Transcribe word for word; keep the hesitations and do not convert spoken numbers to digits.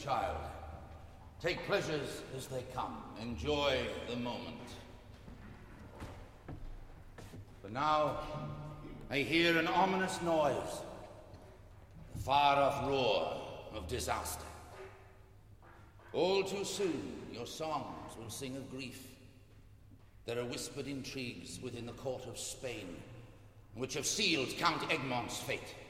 child. Take pleasures as they come. Enjoy the moment. But now, I hear an ominous noise. The far-off roar of disaster. All too soon, your songs will sing of grief. There are whispered intrigues within the court of Spain, which have sealed Count Egmont's fate.